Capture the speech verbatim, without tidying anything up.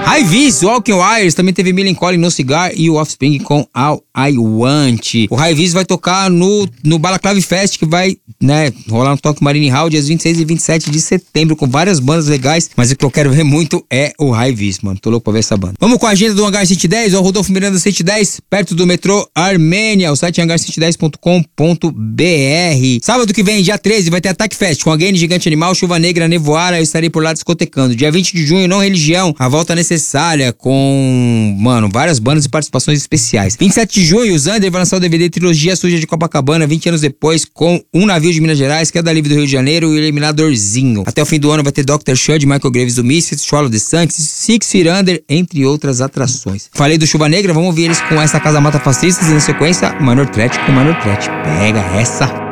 High-Vis, Walking Wires, também teve Millencolin no Cigar e o Offspring com All I Want. O High-Vis vai tocar no, no Balaclava Fest, que vai, né, rolar no Tokyo Marine Hall dias vinte e seis e vinte e sete de setembro, com várias bandas legais, mas o que eu quero ver muito é o High-Vis, mano. Tô louco pra ver essa banda. Vamos com a agenda do Hangar cento e dez, o Rodolfo Miranda cento e dez, perto do metrô Armênia, o site hangar cento e dez ponto com ponto b r. Sábado que vem, dia treze, vai ter Attack Fest, com a Game Gigante Animal, Chuva Negra, Nevoara, eu estarei por lá discotecando. Dia vinte de junho, Não Religião, a volta necessária, com, mano, várias bandas e participações especiais. vinte e sete de junho, o Zander vai lançar o D V D Trilogia Suja de Copacabana, vinte anos depois, com Um Navio de Minas Gerais, Queda Livre do Rio de Janeiro e o Eliminadorzinho. Até o fim do ano vai ter doutor Shud, Michael Graves do Misfits, Swallow the Saints, Six Feet Under, entre outras atrações. Falei do Chuva Negra, vamos ouvir eles com essa Casa Mata Fascistas e na sequência, Minor Threat com Minor Threat. Pega essa!